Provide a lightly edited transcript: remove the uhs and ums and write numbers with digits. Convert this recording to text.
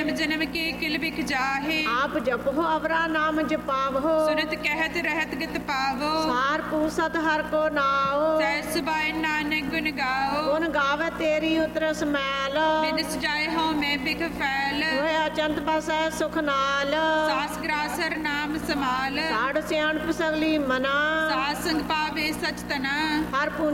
जन्म के किल बिख जाहे। आप जपो अवरा नाम जपावो। सुनत कहत रहत गत पावो। सार पूसत हर को नाओ। सहज सुभाए नानक गुण गाओ। गुण गावे तेरी उतरस मैल। बिन सजाए हो मैं बिख फैल। होए अचंत बसै सुख नाल। सास ग्रासर नाम समाल। साड़ सियाणप सगली मना। सास संग पावे सच तना। हर